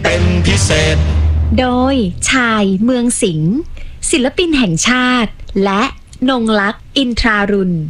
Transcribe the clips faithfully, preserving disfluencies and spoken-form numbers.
เป็นพิเศษโดยชายเมืองสิงห์ศิลปินแห่งชาติและนงลักษณ์อินทรารุณ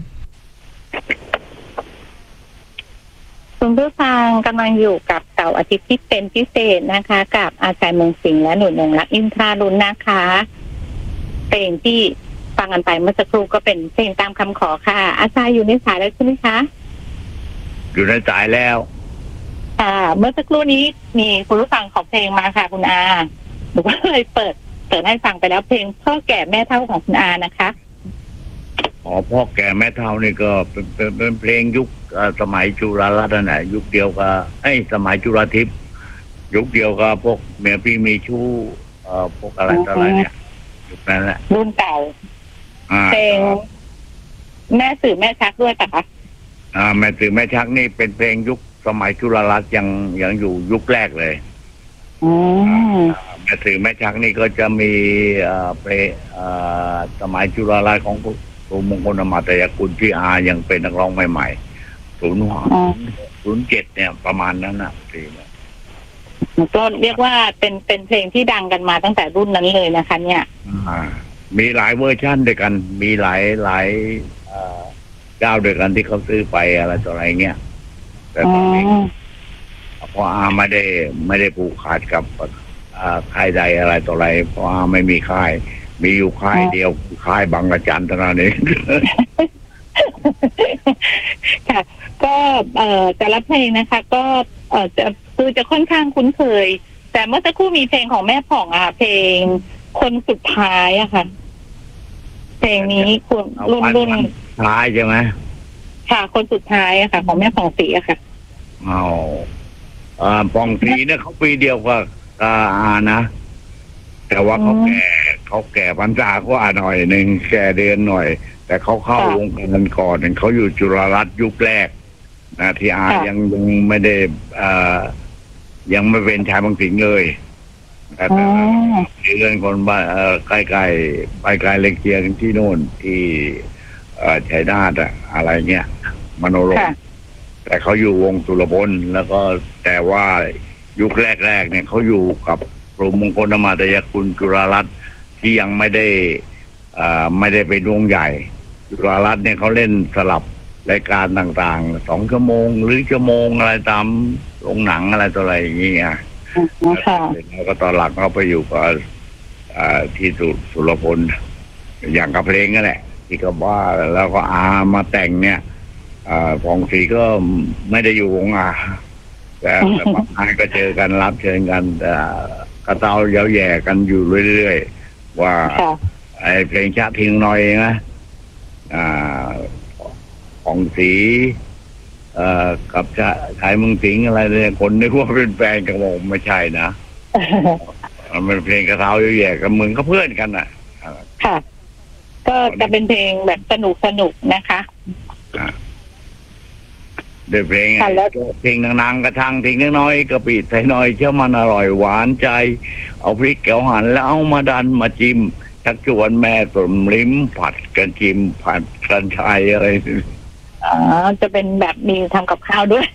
คุณผู้ฟังกำลังอยู่กับเสาร์อาทิตย์ที่เป็นพิเศษนะคะกับอาจารย์เมืองสิงห์และหนูนงลักษณ์อินทรารุณนะคะเพลงที่ฟังกันไปเมื่อสักครู่ก็เป็นเพลงตามคำขอค่ะอาจารย์อยู่ในสายแล้วใช่ไหมคะอยู่ในสายแล้วค่ะเมื่อสักครู่นี้มีคุณผู้ฟังขอเพลงมาค่ะคุณอาหนูก็เลยเปิดเปิดให้ฟังไปแล้วเพลงพ่อแก่แม่เฒ่าของคุณอานะคะอ๋อพ่อแก่แม่เฒ่านี่ก็เป็นเป็นเป็นเพลงยุคสมัยจุฬารัตน์นะยุคเดียวกับไอ้สมัยจุฬาทิพย์ยุคเดียวกับพวกเมียพี่มีชู้เอ่อพวกอะไรต่ออะไรเนี่ยยุคนั้นแหละรุ่นเก่าเพลงแม่สื่อแม่ชักด้วยปะคะอ่าแม่สื่อแม่ชักนี่เป็นเพลงยุคสมัยจุฬารัตน์ยังยังอยู่ยุคแรกเลยอืมแม่สื่อแม่ชักนี่ก็จะมีเอ่อเพลงเอ่อสมัยจุฬารัตน์ของครูมงคลอมาตยกุลที่อายังเป็นนักร้องใหม่ๆศูนย์ศูนย์เจ็ดเนี่ยประมาณนั้นนะเพลงก็เรียกว่าเป็นเป็นเพลงที่ดังกันมาตั้งแต่รุ่นนั้นเลยนะคะเนี่ยมีหลายเวอร์ชันด้วยกันมีหลายหลายเจ้าด้วยกันที่เขาซื้อไปอะไรต่ออะไรเงี้ยแต่ตอนนี้พออาไม่ได้ไม่ได้ผูกขาดกับค่ายใดอะไรต่ออะไรเพราะอาไม่มีค่ายมีอยู่ค่ายเดียวค่ายบางระจันเท่านั้นเองค่ะก็เอ่อแต่ละเพลงนะคะ ก็เอ่อจะคือจะค่อนข้างคุ้นเคยแต่เมื่อสักครู่มีเพลงของแม่ผ่องอ่ะเพลงคนสุดท้ายอะค่ะเพลงนี้คุณรุ่นรุ่นท้ายใช่ไหมค่ะคนสุดท้ายอะค่ะของแม่ผ่องศรีอะค่ะอ๋ออ่าผ่องศรีเนี่ยเขาปีเดียวกับอานะแต่ว่าเขาแก่เขาแก่พรรษาก็อ่าหน่อยหนึ่งแก่เดือนหน่อยแต่เขาเข้าวงการก่อนเขาอยู่จุฬารัตน์ยุคแรกนะที่อายังยังไม่ได้อ่ายังไม่เป็นชายบางสิงห์เลยแต่เรื่องคนบ้านใกล้ๆไปไกลเล็กเคียงที่โน่นที่ชัยนาทอะอะไรเงี้ยมโนรมแต่เขาอยู่วงสุรพลแล้วก็แต่ว่ายุคแรกๆเนี่ยเขาอยู่กับกรมมงคลอมาตยกุลจุฬารัตน์ที่ยังไม่ได้อ่าไม่ได้เป็นวงใหญ่จุฬารัตน์เนี่ยเขาเล่นสลับรายการต่างๆสองชั่วโมงหรือชั่วโมงอะไรตามโรงหนังอะไรต่ออะไรอย่างเงี้ยแล้วก็ตอนหลังเขาไปอยู่กับที่สุรพลอย่างกับเพลงนั่นแหละที่เขาว่าแล้วก็อามาแต่งเนี่ยฟองศรีก็ไม่ได้อยู่วงอาแต่บางครั้งก็เจอกันรับเชิญกันแต่กระเตาเย้าแย่กันอยู่เรื่อยๆว่าไอ้เพลงชาติทิ้งหน่อยนะของสีกับชายเมืองสิงห์อะไรเนี่ยคนนึกว่าเป็นแฟนกันบอกไม่ใช่นะมันเพลงกระเทาเยอะแยะกับมึงก็เพื่อนกันอ่ะค่ะก็จะเป็นเพลงแบบสนุกสนุกนะคะเดี๋ยวเพลงเพลงนางๆกระทังทิ้งน้อยกระปิใส่น้อยเชื่อมันอร่อยหวานใจเอาพริกแกวหั่นแล้วเอามาดันมาจิ้มชักชวนแม่สมลิ้มผัดกันจิ้มผัดกันชายอะไรอ๋อจะเป็นแบบมีทำกับข้าวด้วย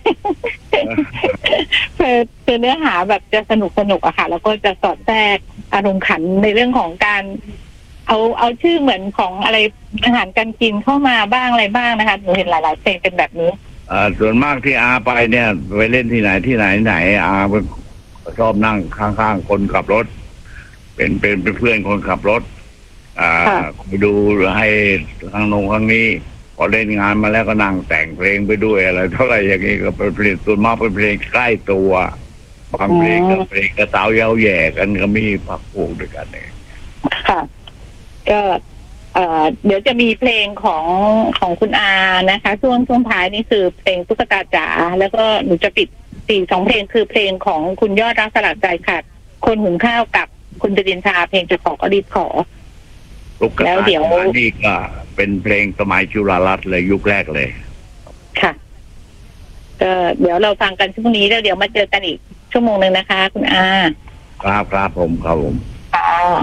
คือคือเนื้อหาแบบจะสนุกสนุกอะค่ะแล้วก็จะสอดแทรกอารมณ์ขันในเรื่องของการเอาเอาชื่อเหมือนของอะไรอาหารการกินเข้ามาบ้างอะไรบ้างนะคะหนูเห็นหลายๆเพลงเป็นแบบนี้อ่าส่วนมากที่อาไปเนี่ยไปเล่นที่ไหนที่ไหนไหนอาชอบนั่งข้างๆคนขับรถเป็นเป็นเป็นเพื่อนคนขับรถอ่าไปดูให้ทางโน้นทางนี้พอเล่นงานมาแล้วก็นั่งแต่งเพลงไปด้วยอะไรเท่าไหร่อย่างนี้ก็เป็นเพลงส่วนมากเป็นเพลงใกล้ตัวบางเพลงก็เพลงกระเตาเย้าแย่กันก็มีผักผูกด้วยกันเองค่ะก็เอ่อเดี๋ยวจะมีเพลงของของคุณอานะคะช่วงช่วงท้ายนี่คือเพลงตุ๊กตาจ๋าแล้วก็หนูจะปิดสี่สองเพลงคือเพลงของคุณยอดรักสลักใจขาดคนหุงข้าวกับคุณจรินทราเพลงจะขอก็รีบขอแล้วเดี๋ยวนี่ก็เป็นเพลงสมัยจุฬารัตน์เลยยุคแรกเลยค่ะก็เดี๋ยวเราฟังกันช่วงนี้แล้วเดี๋ยวมาเจอกันอีกชั่วโมงนึงนะคะคุณอาครับครับผมครับผมค่ะ